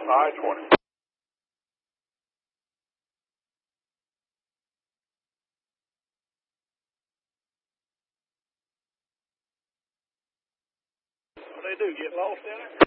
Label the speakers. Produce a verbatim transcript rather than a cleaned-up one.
Speaker 1: I twenty. What do they do, get lost in it?